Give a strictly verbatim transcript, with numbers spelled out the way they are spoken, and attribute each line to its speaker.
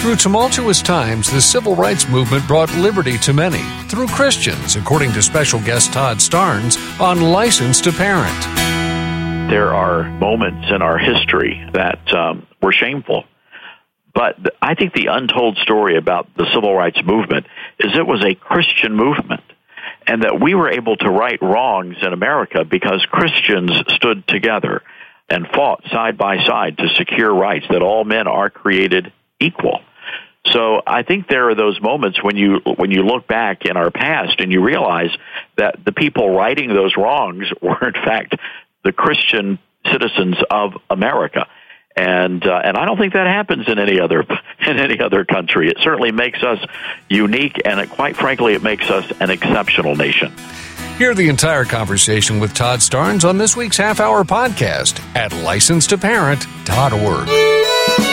Speaker 1: Through tumultuous times, the civil rights movement brought liberty to many through Christians, according to special guest Todd Starnes on License to Parent.
Speaker 2: There are moments in our history that um, were shameful. But I think the untold story about the civil rights movement is it was a Christian movement, and that we were able to right wrongs in America because Christians stood together and fought side by side to secure rights, that all men are created equal. So I think there are those moments when you when you look back in our past and you realize that the people righting those wrongs were, in fact, the Christian citizens of America. And uh, and I don't think that happens in any other in any other country. It certainly makes us unique, and it, quite frankly, it makes us an exceptional nation.
Speaker 1: Hear the entire conversation with Todd Starnes on this week's half-hour podcast at license to parent dot org.